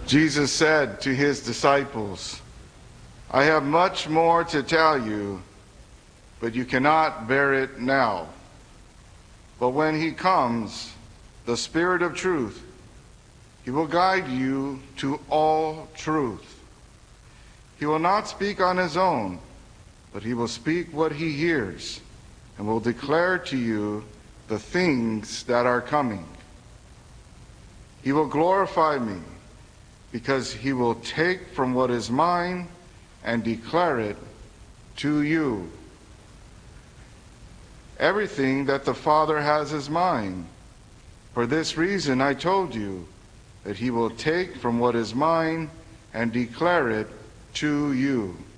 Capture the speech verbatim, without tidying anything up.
Jesus said to his disciples, I have much more to tell you, but you cannot bear it now. But when he comes, the Spirit of truth, he will guide you to all truth. He will not speak on his own, but he will speak what he hears and will declare to you the things that are coming. He will glorify me, because he will take from what is mine and declare it to you. Everything that the Father has is mine. For this reason I told you that he will take from what is mine and declare it to you.